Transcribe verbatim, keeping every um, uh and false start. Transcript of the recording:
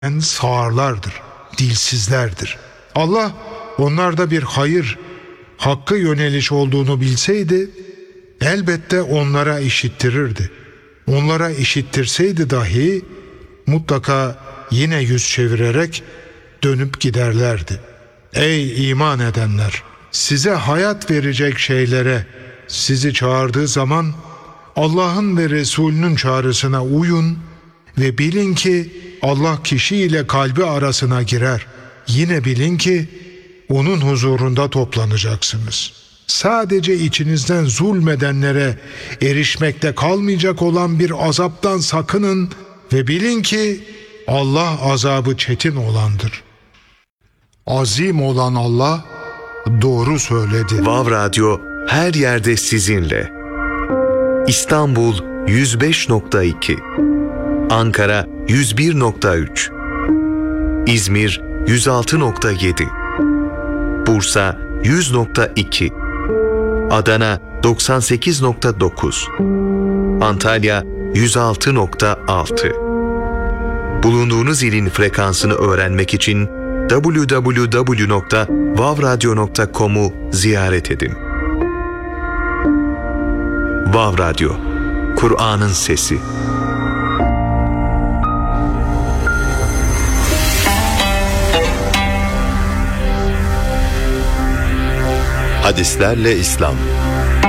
sağırlardır, dilsizlerdir. Allah onlarda bir hayır, hakkı yöneliş olduğunu bilseydi elbette onlara işittirirdi. Onlara işittirseydi dahi mutlaka yine yüz çevirerek dönüp giderlerdi. Ey iman edenler! Size hayat verecek şeylere sizi çağırdığı zaman Allah'ın ve Resulünün çağrısına uyun ve bilin ki Allah kişiyle kalbi arasına girer. Yine bilin ki onun huzurunda toplanacaksınız. Sadece içinizden zulmedenlere erişmekte kalmayacak olan bir azaptan sakının ve bilin ki Allah azabı çetin olandır. Azim olan Allah doğru söyledi. Vav Radyo her yerde sizinle. İstanbul yüz beş nokta iki, Ankara yüz bir nokta üç, İzmir yüz altı nokta yedi, Bursa yüz nokta iki, Adana doksan sekiz nokta dokuz, Antalya yüz altı nokta altı. Bulunduğunuz ilin frekansını öğrenmek için double-u double-u double-u nokta vav radyo nokta com'u ziyaret edin. Vav Radyo, Kur'an'ın sesi. Hadislerle İslam.